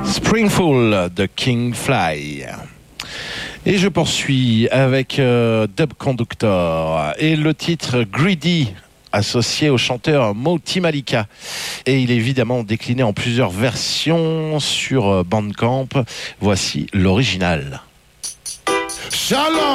Springful de King Fly. Et je poursuis avec Dub Conductor et le titre Greedy, associé au chanteur Moti Malika. Et il est évidemment décliné en plusieurs versions sur Bandcamp. Voici l'original. Shalom.